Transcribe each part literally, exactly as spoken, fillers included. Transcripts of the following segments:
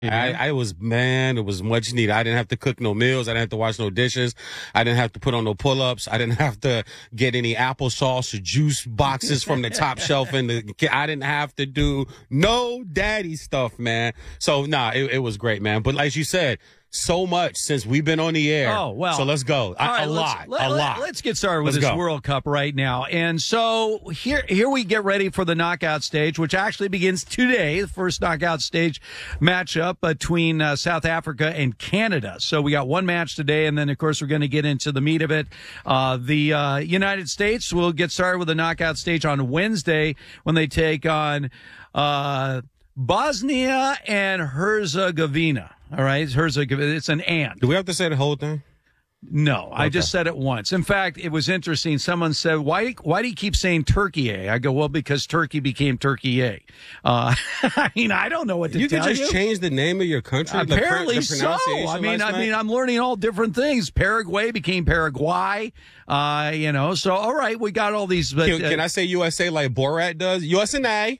I, I was, man, it was much needed. I didn't have to cook no meals. I didn't have to wash no dishes. I didn't have to put on no pull-ups. I didn't have to get any applesauce or juice boxes from the top shelf. In the, I didn't have to do no daddy stuff, man. So, nah, it, it was great, man. But like you said, so much since we've been on the air. Oh, well. So let's go. I, right, a lot. Let, a let, lot. Let's get started with let's this go. World Cup right now. And so here here we get ready for the knockout stage, which actually begins today, the first knockout stage matchup between uh, South Africa and Canada. So we got one match today, and then, of course, we're going to get into the meat of it. Uh, the uh, United States will get started with the knockout stage on Wednesday when they take on uh, Bosnia and Herzegovina. All right, Herzegovina. It's an and. Do we have to say the whole thing? No, okay. I just said it once. In fact, it was interesting. Someone said, why why do you keep saying Turkey A? I go, well, because Turkey became Turkey A. Uh, I mean, I don't know what to you tell you. You could just change the name of your country? Apparently the, the so. I mean, I mean, I'm learning all different things. Paraguay became Paraguay. Uh, you know, so, all right, we got all these. But, can, can I say U S A like Borat does? U S A.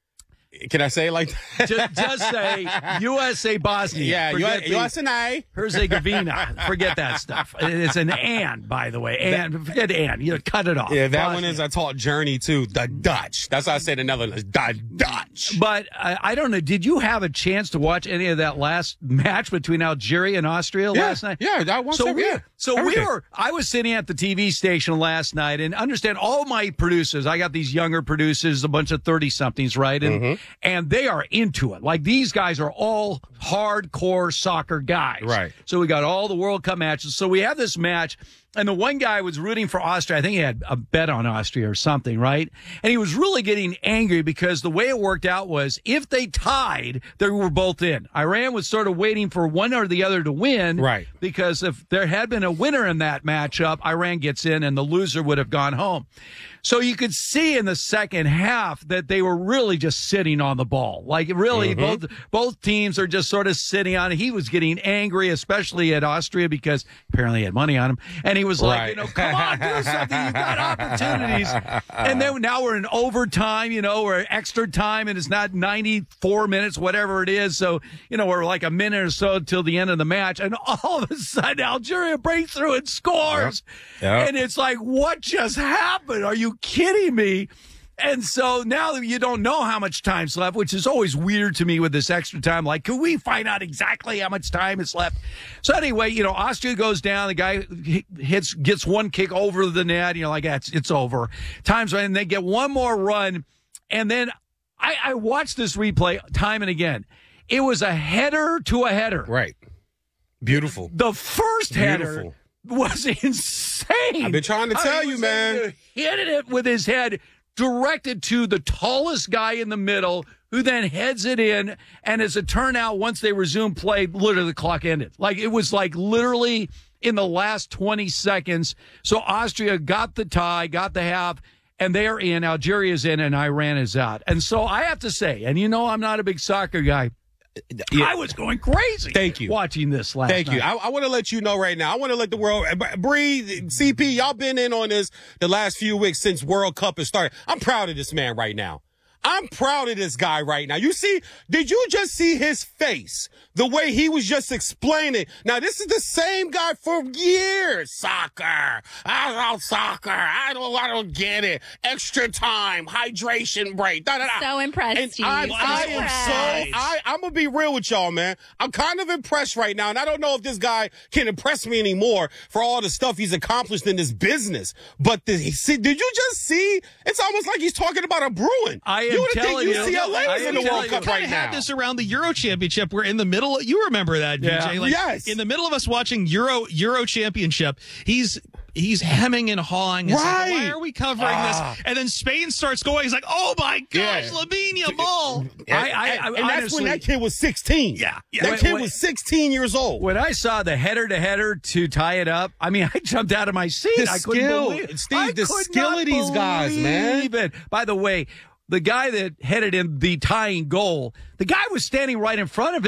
Can I say it like that? Just, just say U S A Bosnia. Yeah, Forget U S A. Herzegovina. Forget that stuff. It's an and, by the way. And forget and. You know, cut it off. Yeah, that Bosnia. one is I taught Journey too. The Dutch. That's why I said another one. The Dutch. But I, I don't know. Did you have a chance to watch any of that last match between Algeria and Austria yeah, last night? Yeah, that one. So we, yeah, so everything. we were. I was sitting at the T V station last night, and understand all my producers. I got these younger producers, a bunch of thirty somethings, right? And mm-hmm. and they are into it. Like, these guys are all hardcore soccer guys. Right. So we got all the World Cup matches. So we have this match, and the one guy was rooting for Austria. I think he had a bet on Austria or something, right? And he was really getting angry because the way it worked out was if they tied, they were both in. Iran was sort of waiting for one or the other to win. Right. Because if there had been a winner in that matchup, Iran gets in and the loser would have gone home. So you could see in the second half that they were really just sitting on the ball. Like, really, mm-hmm. both both teams are just sort of sitting on it. He was getting angry, especially at Austria, because apparently he had money on him. And he was like, right. you know, come on, do something. You've got opportunities. And then now we're in overtime, you know, we're extra time, and it's not ninety-four minutes, whatever it is. So, you know, we're like a minute or so till the end of the match. And all of a sudden, Algeria breaks through and scores. Yep. Yep. And it's like, what just happened? Are you kidding me? And so now that you don't know how much time's left, which is always weird to me with this extra time, like, can we find out exactly how much time is left? So anyway, you know, Austria goes down. The guy hits, gets one kick over the net. You know, like, it's, it's over. Time's right, and they get one more run. And then I, I watched this replay time and again. It was a header to a header. Right. Beautiful. The first Beautiful. header was insane. I've been trying to tell I mean, you, man. He hit it with his head directed to the tallest guy in the middle, who then heads it in. And as it turned out, once they resumed play, literally the clock ended. Like, it was like literally in the last twenty seconds. So Austria got the tie, got the half, and they're in. Algeria's in, and Iran is out. And so I have to say, and you know I'm not a big soccer guy, yeah. I was going crazy. Thank you. Watching this last Thank night. you. I, I want to let you know right now. I want to let the world, Bree, C P, y'all been in on this the last few weeks since World Cup has started. I'm proud of this man right now. I'm proud of this guy right now. You see, did you just see his face? The way he was just explaining. Now, this is the same guy for years. Soccer. I love soccer. I don't, I don't get it. Extra time. Hydration break. Da, da, da. So impressed, and Steve. I, So I am impressed. so, I, I'm going to be real with y'all, man. I'm kind of impressed right now. And I don't know if this guy can impress me anymore for all the stuff he's accomplished in this business. But the, see, did you just see? It's almost like he's talking about a Bruin. I am you would think telling you. U C L A I is am in the telling World you. Cup We right kind of had now. this around the Euro Championship. We're in the middle. You remember that, V J? Yeah. Like, Yes. In the middle of us watching Euro Euro Championship, he's he's hemming and hawing. It's Right. like, why are we covering Ah. this? And then Spain starts going. He's like, oh my gosh, Yeah. Lavinia ball. I, I, I, and that's honestly, when that kid was sixteen. Yeah. Yeah. That Wait, kid wait. was sixteen years old. when I saw the header to header to tie it up, I mean, I jumped out of my seat. The I couldn't skill. believe it. Steve, I the could skill not of these guys, man. believe it. By the way, the guy that headed in the tying goal, the guy was standing right in front of him, Yeah.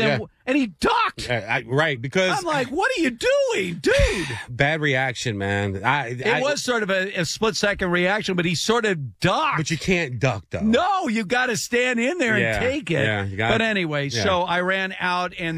and he ducked. Uh, I, right, because I'm like, what are you doing, dude? bad reaction, man. I, It I, was sort of a, a split second reaction, but he sort of ducked. but you can't duck though. No, you got to stand in there Yeah, and take it. yeah, you gotta- but anyway, yeah. so I ran out and